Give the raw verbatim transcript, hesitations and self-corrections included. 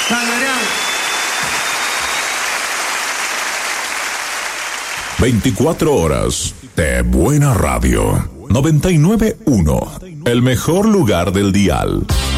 San Adrián. veinticuatro horas de buena radio. noventa y nueve punto uno. El mejor lugar del dial.